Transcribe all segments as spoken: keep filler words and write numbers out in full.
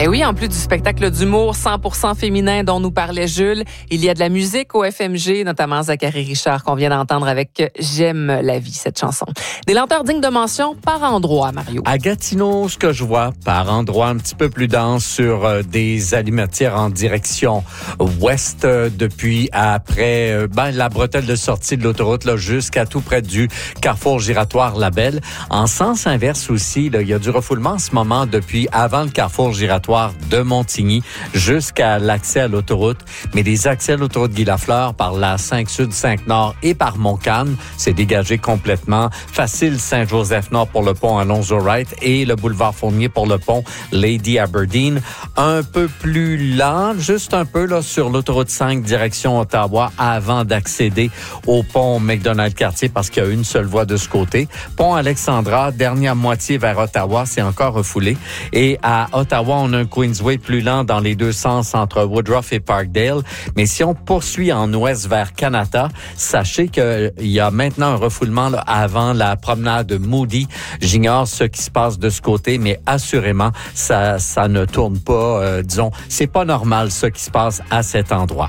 Et oui, en plus du spectacle d'humour cent pour cent féminin dont nous parlait Jules, il y a de la musique au F M G, notamment Zachary Richard qu'on vient d'entendre avec « J'aime la vie », cette chanson. Des lenteurs dignes de mention par endroit, Mario. À Gatineau, ce que je vois, par endroit un petit peu plus dense sur euh, des alimentières en direction ouest, euh, depuis après euh, ben, la bretelle de sortie de l'autoroute là, jusqu'à tout près du carrefour giratoire Labelle. En sens inverse aussi, là, il y a du refoulement en ce moment depuis avant le carrefour giratoire de Montigny jusqu'à l'accès à l'autoroute. Mais les accès à l'autoroute Guy-Lafleur par la cinq Sud, cinq Nord et par Montcalm, c'est dégagé complètement. Facile Saint-Joseph-Nord pour le pont Alonzo-Wright et le boulevard Fournier pour le pont Lady Aberdeen. Un peu plus lent, juste un peu là sur l'autoroute cinq direction Ottawa avant d'accéder au pont McDonald-Cartier parce qu'il y a une seule voie de ce côté. Pont Alexandra, dernière moitié vers Ottawa, c'est encore refoulé. Et à Ottawa, on a un Queensway plus lent dans les deux sens entre Woodruff et Parkdale. Mais si on poursuit en ouest vers Kanata, sachez qu'il y a maintenant un refoulement là, avant la promenade Moody. J'ignore ce qui se passe de ce côté, mais assurément, ça, ça ne tourne pas, euh, disons, c'est pas normal ce qui se passe à cet endroit.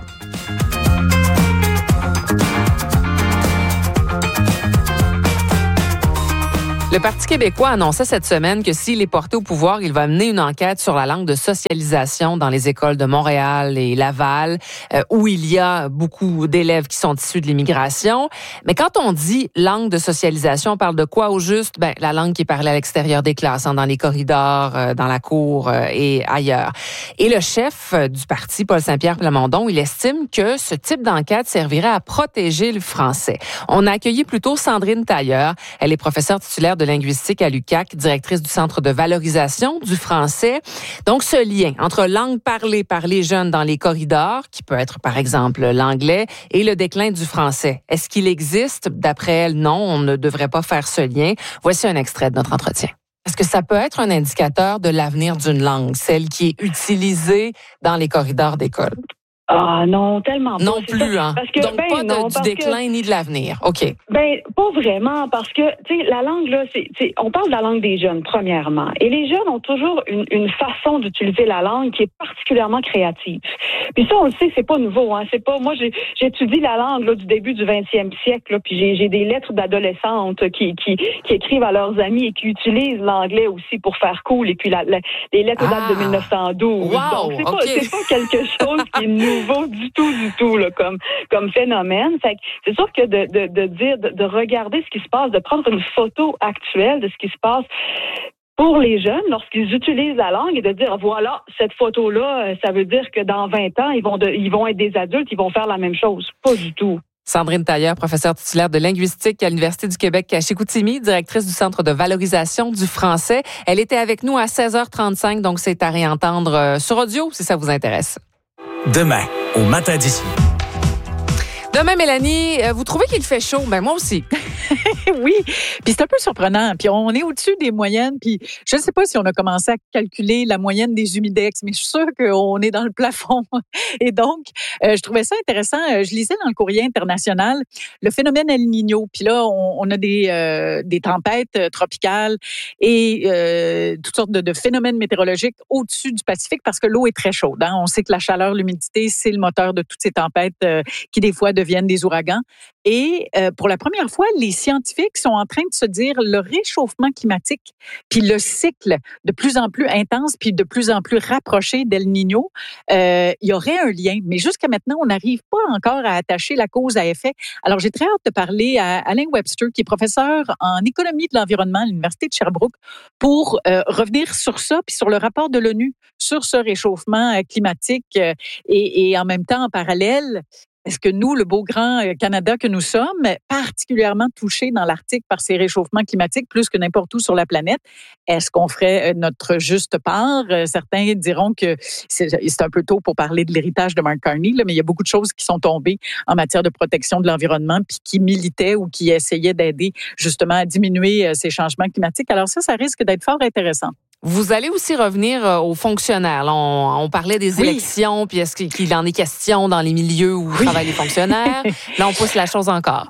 Le Parti québécois annonçait cette semaine que s'il est porté au pouvoir, il va mener une enquête sur la langue de socialisation dans les écoles de Montréal et Laval, euh, où il y a beaucoup d'élèves qui sont issus de l'immigration. Mais quand on dit langue de socialisation, on parle de quoi au juste? Ben, la langue qui est parlée à l'extérieur des classes, hein, dans les corridors, euh, dans la cour euh, et ailleurs. Et le chef euh, du parti, Paul Saint-Pierre Plamondon, il estime que ce type d'enquête servirait à protéger le français. On a accueilli plutôt Sandrine Tailleur. Elle est professeure titulaire de de linguistique à l'U Q A C, directrice du Centre de valorisation du français. Donc, ce lien entre langue parlée par les jeunes dans les corridors, qui peut être par exemple l'anglais, et le déclin du français. Est-ce qu'il existe? D'après elle, non, on ne devrait pas faire ce lien. Voici un extrait de notre entretien. Est-ce que ça peut être un indicateur de l'avenir d'une langue, celle qui est utilisée dans les corridors d'école? Ah non, tellement pas. Non plus, hein? Parce que, Donc, ben, pas de, non, du parce déclin que, ni de l'avenir. OK. Ben, pas vraiment, parce que, tu sais, la langue, là, c'est, c'est, on parle de la langue des jeunes, premièrement. Et les jeunes ont toujours une, une façon d'utiliser la langue qui est particulièrement créative. Puis ça, on le sait, c'est pas nouveau, hein. C'est pas, moi, j'ai, j'étudie la langue, là, du début du vingtième siècle, là, puis j'ai, j'ai des lettres d'adolescentes qui, qui, qui écrivent à leurs amis et qui utilisent l'anglais aussi pour faire cool, et puis la, la, les lettres ah. datent de dix-neuf cent douze. Wow, Donc, c'est, okay. pas, c'est pas quelque chose qui est nouveau du tout, du tout, là, comme, comme phénomène. Fait que c'est sûr que de, de, de dire, de, de regarder ce qui se passe, de prendre une photo actuelle de ce qui se passe pour les jeunes lorsqu'ils utilisent la langue et de dire, voilà, cette photo-là, ça veut dire que dans vingt ans, ils vont, de, ils vont être des adultes, ils vont faire la même chose. Pas du tout. Sandrine Tailleur, professeure titulaire de linguistique à l'Université du Québec à Chicoutimi, directrice du Centre de valorisation du français. Elle était avec nous à seize heures trente-cinq, donc c'est à réentendre sur audio si ça vous intéresse. Demain, au matin d'ici. Demain, Mélanie, vous trouvez qu'il fait chaud? Ben moi aussi. Oui, puis c'est un peu surprenant. Puis on est au-dessus des moyennes. Puis je ne sais pas si on a commencé à calculer la moyenne des humidex, mais je suis sûre qu'on est dans le plafond. Et donc, euh, je trouvais ça intéressant. Je lisais dans le Courrier international le phénomène El Niño. Puis là, on, on a des, euh, des tempêtes tropicales et euh, toutes sortes de, de phénomènes météorologiques au-dessus du Pacifique parce que l'eau est très chaude. Hein? On sait que la chaleur, l'humidité, c'est le moteur de toutes ces tempêtes euh, qui, des fois, deviennent des ouragans. Et euh, pour la première fois, les scientifiques sont en train de se dire le réchauffement climatique, puis le cycle de plus en plus intense, puis de plus en plus rapproché d'El Niño, euh, il y aurait un lien. Mais jusqu'à maintenant, on n'arrive pas encore à attacher la cause à effet. Alors, j'ai très hâte de parler à Alain Webster, qui est professeur en économie de l'environnement à l'Université de Sherbrooke, pour euh, revenir sur ça, puis sur le rapport de l'ONU sur ce réchauffement climatique euh, et, et en même temps, en parallèle, est-ce que nous, le beau grand Canada que nous sommes, particulièrement touchés dans l'Arctique par ces réchauffements climatiques, plus que n'importe où sur la planète, est-ce qu'on ferait notre juste part? Certains diront que c'est, c'est un peu tôt pour parler de l'héritage de Mark Carney, là, mais il y a beaucoup de choses qui sont tombées en matière de protection de l'environnement puis qui militaient ou qui essayaient d'aider justement à diminuer ces changements climatiques. Alors ça, ça risque d'être fort intéressant. Vous allez aussi revenir aux fonctionnaires. Là, on, on parlait des oui. élections, puis est-ce qu'il en est question dans les milieux où oui. travaillent les fonctionnaires? Là, on pousse la chose encore.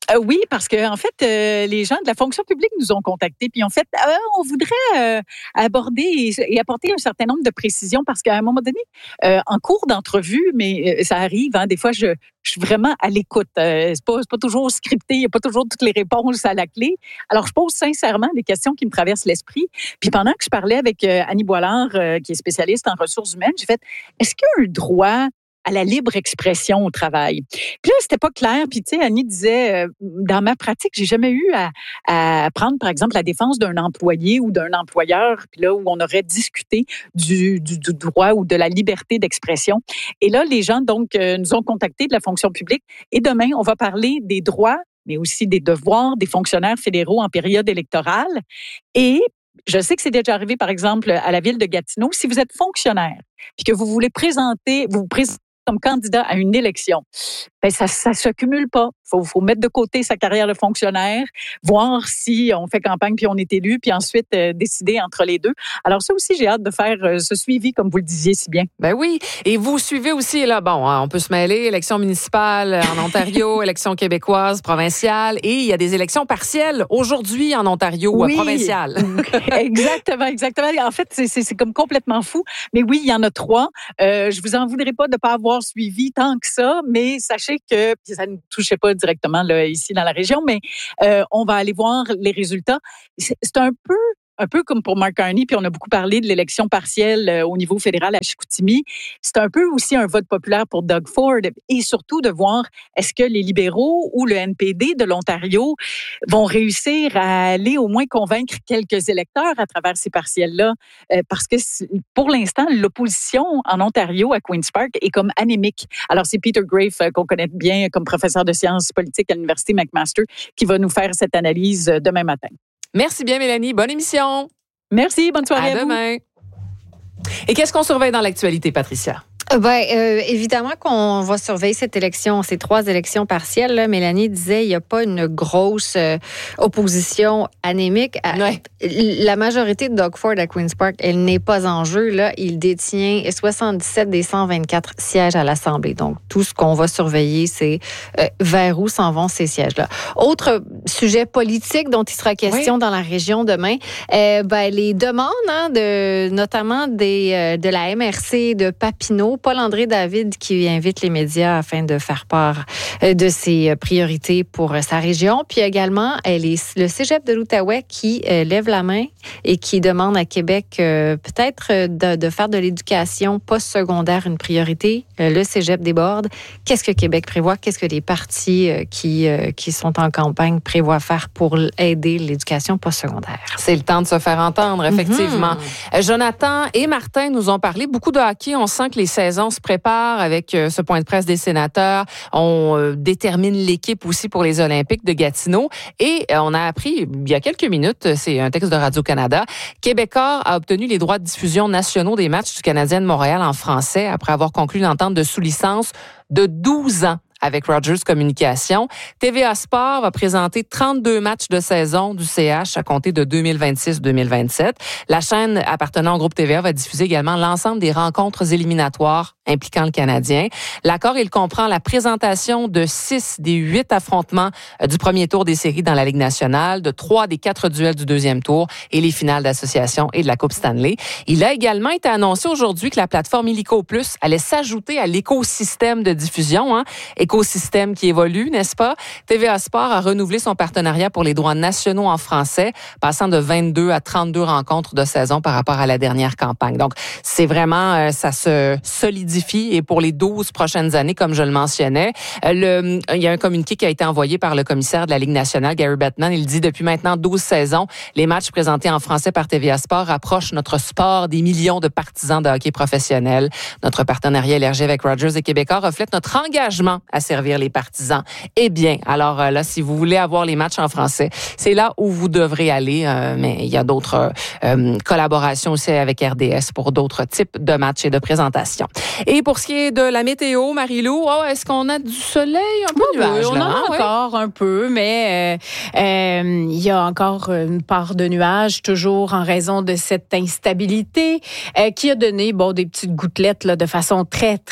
Euh, oui, parce que en fait, euh, les gens de la fonction publique nous ont contactés, puis en fait, euh, on voudrait euh, aborder et, et apporter un certain nombre de précisions, parce qu'à un moment donné, euh, en cours d'entrevue, mais euh, ça arrive, hein, des fois, je, je suis vraiment à l'écoute. Euh, c'est pas, c'est pas toujours scripté, il n'y a pas toujours toutes les réponses à la clé. Alors, je pose sincèrement des questions qui me traversent l'esprit. Puis pendant que je parlais avec euh, Annie Boilard, euh, qui est spécialiste en ressources humaines, j'ai fait, est-ce qu'il y a un droit à la libre expression au travail? Puis là, c'était pas clair. Puis tu sais, Annie disait, euh, dans ma pratique, j'ai jamais eu à, à prendre, par exemple, la défense d'un employé ou d'un employeur, puis là où on aurait discuté du, du, du droit ou de la liberté d'expression. Et là, les gens donc euh, nous ont contactés de la fonction publique. Et demain, on va parler des droits, mais aussi des devoirs des fonctionnaires fédéraux en période électorale. Et je sais que c'est déjà arrivé, par exemple, à la ville de Gatineau. Si vous êtes fonctionnaire puis que vous voulez présenter, vous vous présentez comme candidat à une élection, ben ça ça se cumule pas. Faut faut mettre de côté sa carrière de fonctionnaire, voir si on fait campagne puis on est élu, puis ensuite euh, décider entre les deux. Alors ça aussi, j'ai hâte de faire euh, ce suivi, comme vous le disiez si bien. Ben oui, et vous suivez aussi là, bon, hein, on peut se mêler, élections municipales en Ontario, élections québécoises, provinciales, et il y a des élections partielles aujourd'hui en Ontario, oui. provinciales. exactement, exactement. En fait, c'est c'est c'est comme complètement fou, mais oui, il y en a trois. Euh, je vous en voudrais pas de pas avoir suivi tant que ça, mais sachez que ça ne touchait pas directement là, ici dans la région, mais euh, on va aller voir les résultats. C'est, c'est un peu un peu comme pour Mark Carney, puis on a beaucoup parlé de l'élection partielle euh, au niveau fédéral à Chicoutimi. C'est un peu aussi un vote populaire pour Doug Ford, et surtout de voir est-ce que les libéraux ou le N P D de l'Ontario vont réussir à aller au moins convaincre quelques électeurs à travers ces partiels-là, euh, parce que pour l'instant, l'opposition en Ontario à Queen's Park est comme anémique. Alors c'est Peter Grafe, euh, qu'on connaît bien comme professeur de sciences politiques à l'Université McMaster, qui va nous faire cette analyse euh, demain matin. Merci bien, Mélanie. Bonne émission. Merci. Bonne soirée à, à demain. Vous. Et qu'est-ce qu'on surveille dans l'actualité, Patricia? Ben, euh, évidemment qu'on va surveiller cette élection, ces trois élections partielles. Là. Mélanie disait il n'y a pas une grosse euh, opposition anémique. Ouais. La majorité de Doug Ford à Queen's Park, elle n'est pas en jeu. Là. Il détient soixante-dix-sept des cent vingt-quatre sièges à l'Assemblée. Donc, tout ce qu'on va surveiller, c'est euh, vers où s'en vont ces sièges-là. Autre sujet politique dont il sera question oui. dans la région demain, euh, ben, les demandes, hein, de, notamment des, euh, de la M R C de Papineau, Paul-André David qui invite les médias afin de faire part de ses priorités pour sa région. Puis également, le Cégep de l'Outaouais qui lève la main et qui demande à Québec peut-être de, de faire de l'éducation postsecondaire une priorité. Le Cégep déborde. Qu'est-ce que Québec prévoit? Qu'est-ce que les partis qui, qui sont en campagne prévoient faire pour aider l'éducation postsecondaire? C'est le temps de se faire entendre, effectivement. Mm-hmm. Jonathan et Martin nous ont parlé beaucoup de hockey. On sent que les saison se prépare avec euh, ce point de presse des sénateurs. On euh, détermine l'équipe aussi pour les Olympiques de Gatineau. Et euh, on a appris il y a quelques minutes, c'est un texte de Radio-Canada, Québecor a obtenu les droits de diffusion nationaux des matchs du Canadien de Montréal en français après avoir conclu une entente de sous-licence de douze ans avec Rogers Communications. T V A Sport va présenter trente-deux matchs de saison du C H à compter de deux mille vingt-six deux mille vingt-sept. La chaîne appartenant au groupe T V A va diffuser également l'ensemble des rencontres éliminatoires impliquant le Canadien. L'accord, il comprend la présentation de six des huit affrontements du premier tour des séries dans la Ligue nationale, de trois des quatre duels du deuxième tour et les finales d'association et de la Coupe Stanley. Il a également été annoncé aujourd'hui que la plateforme Illico Plus allait s'ajouter à l'écosystème de diffusion, hein, écosystème qui évolue, n'est-ce pas? T V A Sport a renouvelé son partenariat pour les droits nationaux en français, passant de vingt-deux à trente-deux rencontres de saison par rapport à la dernière campagne. Donc, c'est vraiment, euh, ça se solidifie et pour les douze prochaines années, comme je le mentionnais. Euh, le, il y a un communiqué qui a été envoyé par le commissaire de la Ligue nationale, Gary Bettman. Il dit, depuis maintenant douze saisons, les matchs présentés en français par T V A Sport rapprochent notre sport des millions de partisans de hockey professionnel. Notre partenariat élargi avec Rogers et Québecor reflète notre engagement à servir les partisans. Eh bien, alors là, si vous voulez avoir les matchs en français, c'est là où vous devrez aller. Euh, mais il y a d'autres euh, collaborations aussi avec R D S pour d'autres types de matchs et de présentations. Et pour ce qui est de la météo, Marie-Lou, oh, est-ce qu'on a du soleil, un peu de nuages? Oui, on en a oui. encore un peu, mais euh, euh, il y a encore une part de nuages, toujours en raison de cette instabilité euh, qui a donné bon des petites gouttelettes là, de façon très, très,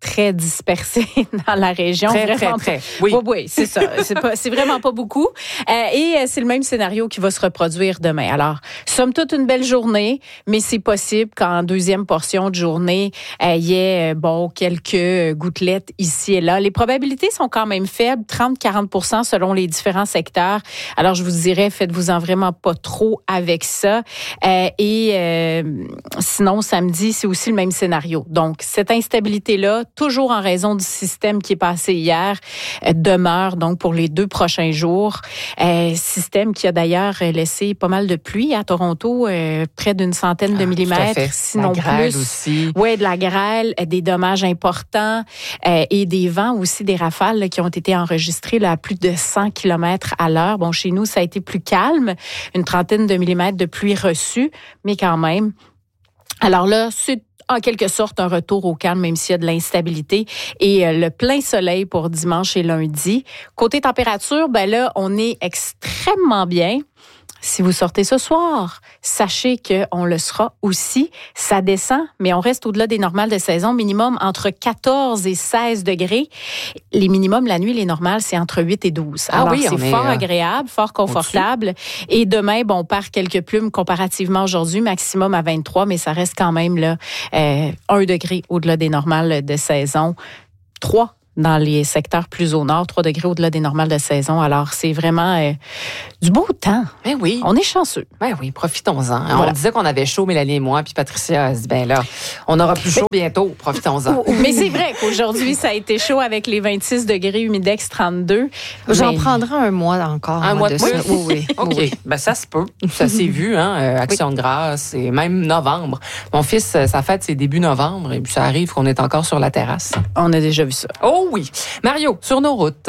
très dispersé dans la région. Très, vraiment très, pas. très. Oui, oui, oui c'est ça. C'est, pas, c'est vraiment pas beaucoup. Euh, et c'est le même scénario qui va se reproduire demain. Alors, somme toute, une belle journée, mais c'est possible qu'en deuxième portion de journée, il euh, y ait bon, quelques gouttelettes ici et là. Les probabilités sont quand même faibles, trente à quarante pour cent selon les différents secteurs. Alors, je vous dirais, faites-vous-en vraiment pas trop avec ça. Euh, et euh, sinon, samedi, c'est aussi le même scénario. Donc, cette instabilité-là, toujours en raison du système qui est passé hier, euh, demeure donc pour les deux prochains jours. Euh, système qui a d'ailleurs laissé pas mal de pluie à Toronto, euh, près d'une centaine de ah, millimètres, sinon la grêle plus. Aussi. Oui, de la grêle, des dommages importants euh, et des vents aussi, des rafales là, qui ont été enregistrées là, à plus de cent kilomètres à l'heure. Bon, chez nous, ça a été plus calme, une trentaine de millimètres de pluie reçue, mais quand même. Alors là, c'est en quelque sorte un retour au calme, même s'il y a de l'instabilité. Et euh, le plein soleil pour dimanche et lundi. Côté température, ben là, on est extrêmement bien. Si vous sortez ce soir, sachez qu'on le sera aussi. Ça descend, mais on reste au-delà des normales de saison, minimum entre quatorze et seize degrés. Les minimums, la nuit, les normales, c'est entre huit et douze. Ah Alors, oui, c'est on fort est, agréable, fort confortable. Au-dessus. Et demain, bon, on perd quelques plumes comparativement aujourd'hui, maximum à vingt-trois, mais ça reste quand même là euh, un degré au-delà des normales de saison. trois dans les secteurs plus au nord, trois degrés au-delà des normales de saison. Alors, c'est vraiment euh, du beau temps. Ben oui. On est chanceux. Ben oui, profitons-en. Voilà. On disait qu'on avait chaud, Mélanie et moi, puis Patricia a dit, ben là, on aura plus chaud bientôt. Profitons-en. Mais c'est vrai qu'aujourd'hui, ça a été chaud avec les vingt-six degrés, humidex trente-deux. J'en mais... prendrai un mois encore. Un mois de ça. plus? Oui, oui. OK. Oui. Ben ça se peut. Ça s'est vu, hein, euh, Action oui. de grâce, et même novembre. Mon fils, sa fête, c'est début novembre, et puis ça arrive qu'on est encore sur la terrasse. On a déjà vu ça. Oh oui. Mario, sur nos routes.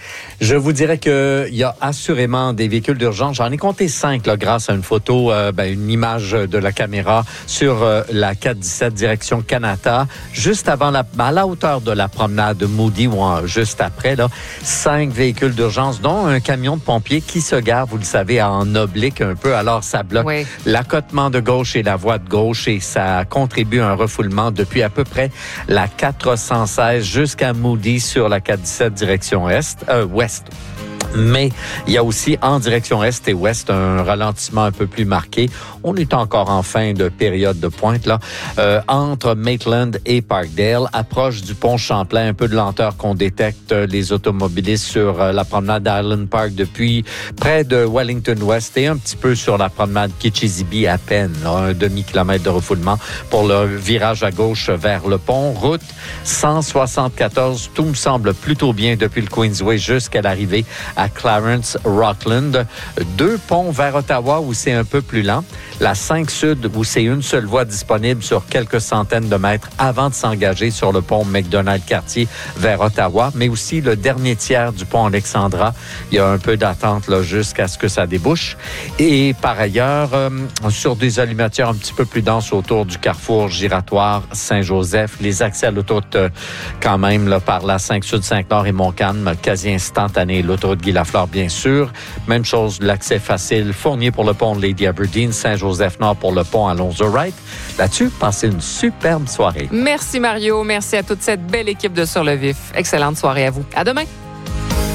Je vous dirais qu'il y a assurément des véhicules d'urgence. J'en ai compté cinq là, grâce à une photo, euh, ben, une image de la caméra sur euh, la quatre dix-sept direction Kanata, juste avant la, à la hauteur de la promenade Moody ou en, juste après. Là, cinq véhicules d'urgence, dont un camion de pompiers qui se gare, vous le savez, en oblique un peu. Alors, ça bloque oui. l'accotement de gauche et la voie de gauche et ça contribue à un refoulement depuis à peu près la quatre cent seize jusqu'à Moody sur la quatre dix-sept direction Est. Euh, ouest. Mais il y a aussi en direction est et ouest un ralentissement un peu plus marqué. On est encore en fin de période de pointe là, euh, entre Maitland et Parkdale, approche du pont Champlain, un peu de lenteur qu'on détecte les automobilistes sur euh, la promenade d'Island Park depuis près de Wellington West et un petit peu sur la promenade Kitchissippi à peine, là, un demi-kilomètre de refoulement pour le virage à gauche vers le pont. Route cent soixante-quatorze, tout me semble plutôt bien depuis le Queensway jusqu'à l'arrivée à Clarence Rockland. Deux ponts vers Ottawa où c'est un peu plus lent. La cinq Sud où c'est une seule voie disponible sur quelques centaines de mètres avant de s'engager sur le pont McDonald-Cartier vers Ottawa, mais aussi le dernier tiers du pont Alexandra. Il y a un peu d'attente là jusqu'à ce que ça débouche. Et par ailleurs, euh, sur des allumatières un petit peu plus denses autour du carrefour giratoire Saint-Joseph, les accès à l'autoroute euh, quand même là, par la cinq Sud, Saint-Laure et Montcalm, quasi instantané. L'autoroute Guy Lafleur, bien sûr. Même chose, l'accès facile. Fournier pour le pont de Lady Aberdeen, Saint-Joseph-Nord pour le pont Alonzo-Wright. Là-dessus, passez une superbe soirée. Merci Mario. Merci à toute cette belle équipe de Sur le Vif. Excellente soirée à vous. À demain.